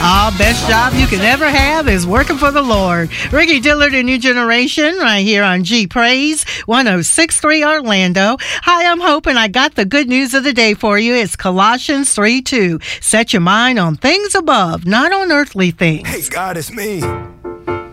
Best job you can ever have is working for the Lord. Ricky Dillard and New Generation right here on G Praise 106.3 Orlando. Hi, I'm Hope, and I got the good news of the day for you. It's Colossians 3:2. Set your mind on things above, not on earthly things. Hey, God, it's me.